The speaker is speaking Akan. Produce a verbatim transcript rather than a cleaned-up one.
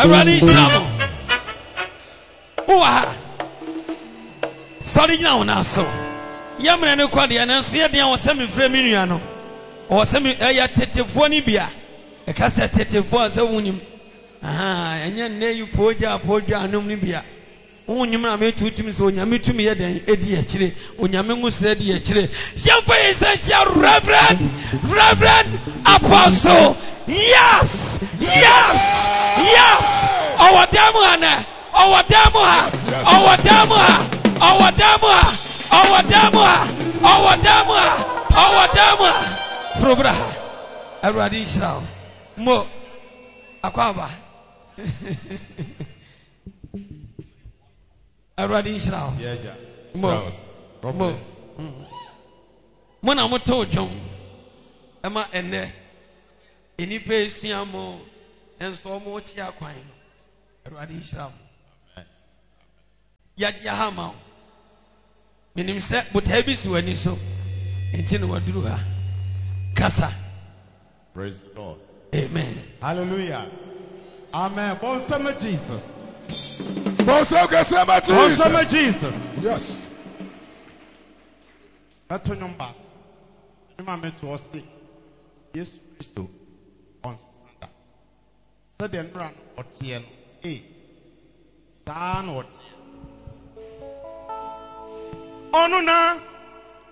Everybody shout. Oha. Sorry now now so. Yamre no kwade na so ye dia wo se me frɛ me nua no. O se me ya tetefo ni bia. E ka se tetefo se wunim. Aha, enye nne yu poja poja anum ni bia. Wunyim na me tutum so onyame tumi ye den edi a kire. Onyame ngusre di a kire. Yemfa essential reverend, reverend apostle. Yes! Yes! Yes! Our demo ana. Our demo ha. Our demo ha. Our demo ha. Our demo ha. Our demo ha. Our demo ha. Probra. Everybody shout. Mo. Akwaba. Everybody shout. Yeah, yeah. Mo. Mo. Mo na mo to jom. Ema ene. Eni pe siamo. Enso mo ti akwan. Everybody shout. Yadia hama. Minim se botabi si wani so. Enti no waduru ha. Kasa. Praise God. Amen. Hallelujah. Amen. Bonsama Jesus. Bonsama Jesus. Bonsama Jesus. Yes. That's number. Remember to us say, yes, Christo on Sunday. Sudden run or T N A. San or T N. Oh no, no.